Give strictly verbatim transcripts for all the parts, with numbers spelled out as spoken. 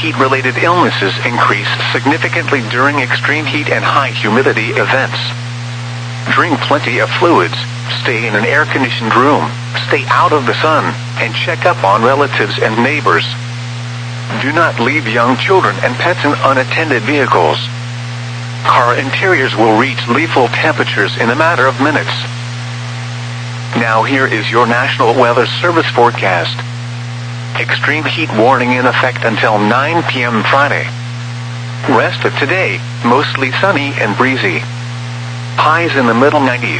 heat-related illnesses increase significantly during extreme heat and high humidity events. Drink plenty of fluids, stay in an air-conditioned room, stay out of the sun, and check up on relatives and neighbors. Do not leave young children and pets in unattended vehicles. Car interiors will reach lethal temperatures in a matter of minutes. Now here is your National Weather Service forecast. Extreme heat warning in effect until nine p m Friday. Rest of today, mostly sunny and breezy. Highs in the middle nineties.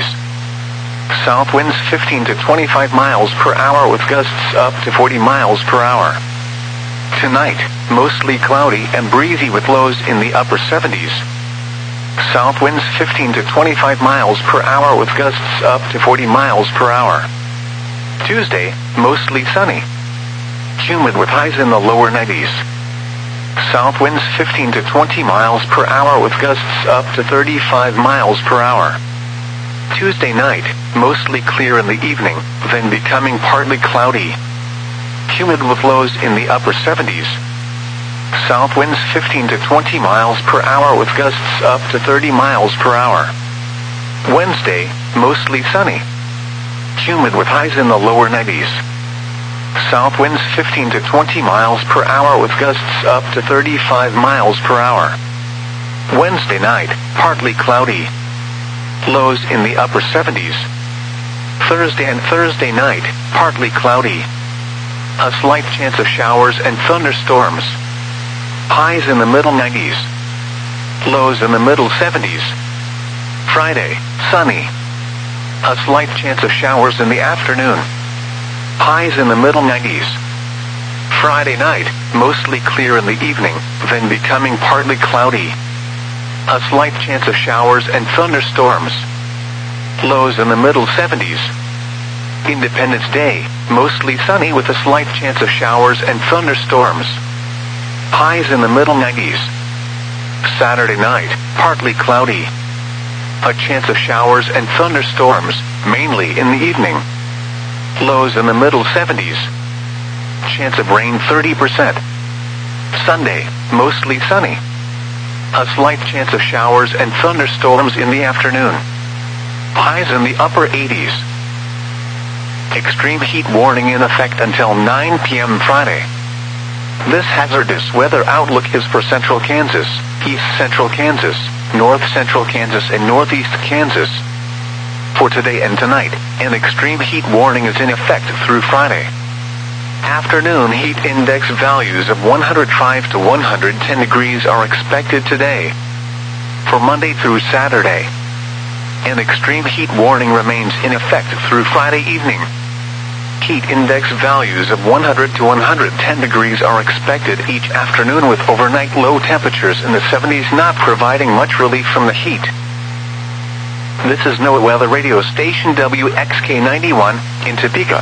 South winds fifteen to twenty-five miles per hour with gusts up to forty miles per hour. Tonight, mostly cloudy and breezy with lows in the upper seventies. South winds fifteen to twenty-five miles per hour with gusts up to forty miles per hour. Tuesday, mostly sunny. Humid with highs in the lower nineties. South winds fifteen to twenty miles per hour with gusts up to thirty-five miles per hour. Tuesday night, mostly clear in the evening, then becoming partly cloudy. Humid with lows in the upper seventies. South winds fifteen to twenty miles per hour with gusts up to thirty miles per hour. Wednesday, mostly sunny. Humid with highs in the lower nineties. South winds fifteen to twenty miles per hour with gusts up to thirty-five miles per hour. Wednesday night, partly cloudy. Lows in the upper seventies. Thursday and Thursday night, partly cloudy. A slight chance of showers and thunderstorms. Highs in the middle nineties. Lows in the middle seventies. Friday, sunny. A slight chance of showers in the afternoon. Highs in the middle nineties. Friday night, mostly clear in the evening, then becoming partly cloudy. A slight chance of showers and thunderstorms. Lows in the middle seventies. Independence Day, mostly sunny with a slight chance of showers and thunderstorms. Highs in the middle nineties. Saturday night, partly cloudy. A chance of showers and thunderstorms, mainly in the evening. Lows in the middle seventies. Chance of rain thirty percent. Sunday, mostly sunny. A slight chance of showers and thunderstorms in the afternoon. Highs in the upper eighties. Extreme heat warning in effect until nine p m Friday. This hazardous weather outlook is for central Kansas, east central Kansas, north central Kansas, and northeast Kansas. For today and tonight, an extreme heat warning is in effect through Friday. Afternoon heat index values of one hundred five to one hundred ten degrees are expected today. For Monday through Saturday, an extreme heat warning remains in effect through Friday evening. Heat index values of one hundred to one hundred ten degrees are expected each afternoon with overnight low temperatures in the seventies not providing much relief from the heat. This is NOAA Weather Radio Station W X K ninety-one in Topeka.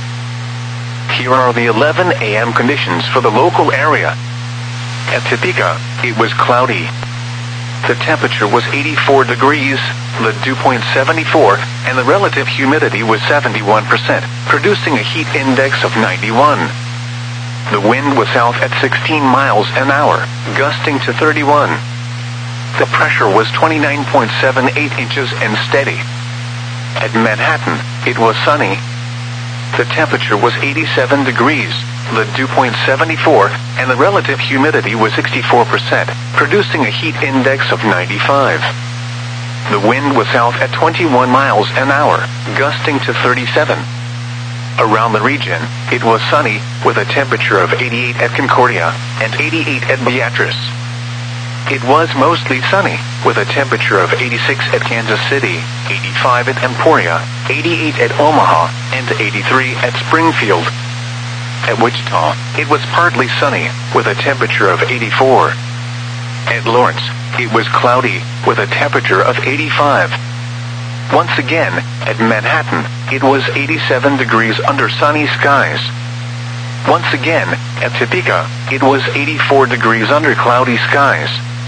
Here are the eleven a m conditions for the local area. At Topeka, it was cloudy. The temperature was eighty-four degrees, the dew point seventy-four, and the relative humidity was seventy-one percent, producing a heat index of ninety-one. The wind was south at sixteen miles an hour, gusting to thirty-one. The pressure was twenty-nine point seven eight inches and steady. At Manhattan, it was sunny. The temperature was eighty-seven degrees, the dew point seventy-four, and the relative humidity was sixty-four percent, producing a heat index of ninety-five. The wind was south at twenty-one miles an hour, gusting to thirty-seven. Around the region, it was sunny, with a temperature of eighty-eight at Concordia, and eighty-eight at Beatrice. It was mostly sunny, with a temperature of eighty-six at Kansas City, eighty-five at Emporia, eighty-eight at Omaha, and eighty-three at Springfield. At Wichita, it was partly sunny, with a temperature of eighty-four. At Lawrence, it was cloudy, with a temperature of eighty-five. Once again, at Manhattan, it was eighty-seven degrees under sunny skies. Once again, at Topeka, it was eighty-four degrees under cloudy skies.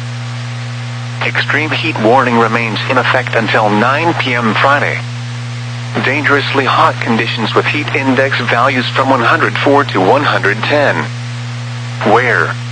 Extreme heat warning remains in effect until nine p m Friday. Dangerously hot conditions with heat index values from one hundred four to one hundred ten. Where?